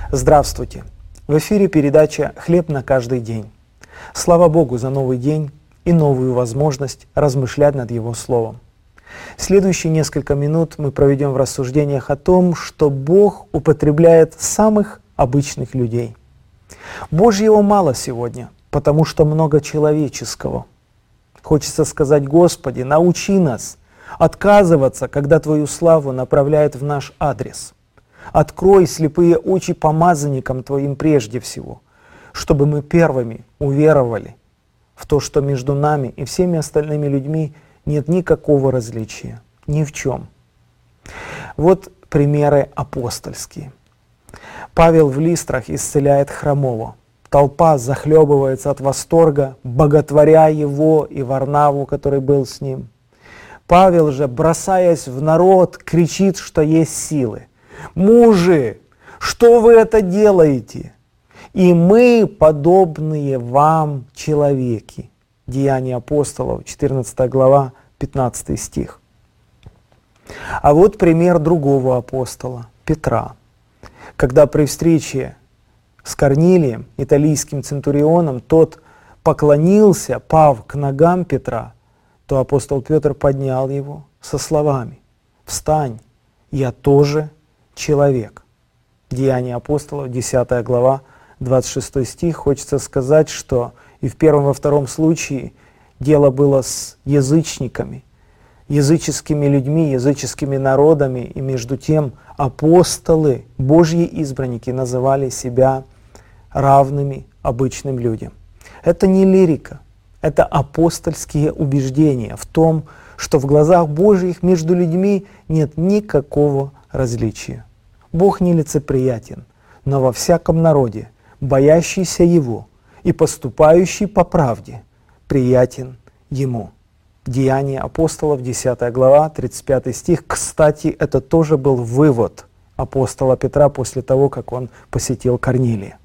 Здравствуйте! В эфире передача «Хлеб на каждый день». Слава Богу за новый день и новую возможность размышлять над Его Словом. Следующие несколько минут мы проведем в рассуждениях о том, что Бог употребляет самых обычных людей. Божьего мало сегодня, потому что много человеческого. Хочется сказать: Господи, научи нас отказываться, когда Твою славу направляют в наш адрес. Открой слепые очи помазанникам Твоим прежде всего, чтобы мы первыми уверовали в то, что между нами и всеми остальными людьми нет никакого различия, ни в чем. Вот примеры апостольские. Павел в Листрах исцеляет хромого. Толпа захлебывается от восторга, боготворя его и Варнаву, который был с ним. Павел же, бросаясь в народ, кричит, что есть силы: «Мужи, что вы это делаете? И мы, подобные вам человеки». Деяния апостолов, 14 глава, 15 стих. А вот пример другого апостола, Петра. Когда при встрече с Корнилием, италийским центурионом, тот поклонился, пав к ногам Петра, то апостол Петр поднял его со словами: «Встань, я тоже человек». Деяния апостолов, 10 глава, 26 стих. Хочется сказать, что и в первом, и во втором случае дело было с язычниками, языческими людьми, языческими народами, и между тем апостолы, Божьи избранники, называли себя равными обычным людям. Это не лирика, это апостольские убеждения в том, что в глазах Божьих между людьми нет никакого различия. Бог нелицеприятен, но во всяком народе, боящийся Его и поступающий по правде, приятен Ему. Деяния апостолов, 10 глава, 35 стих. Кстати, это тоже был вывод апостола Петра после того, как он посетил Корнилия.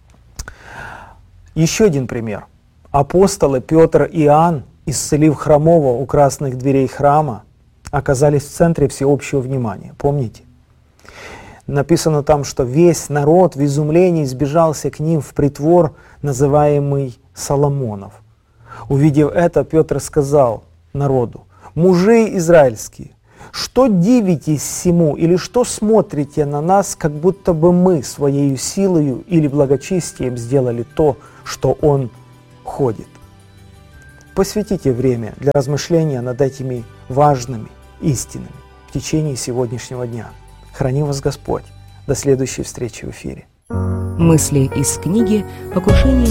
Еще один пример. Апостолы Петр и Иоанн, исцелив хромого у красных дверей храма, оказались в центре всеобщего внимания. Помните? Написано там, что весь народ в изумлении сбежался к ним в притвор, называемый Соломонов. Увидев это, Петр сказал народу: «Мужи израильские, что дивитесь сему, или что смотрите на нас, как будто бы мы своей силою или благочестием сделали то, что он ходит?» Посвятите время для размышления над этими важными истинами в течение сегодняшнего дня. Храни вас Господь. До следующей встречи в эфире. Мысли из книги «Покушение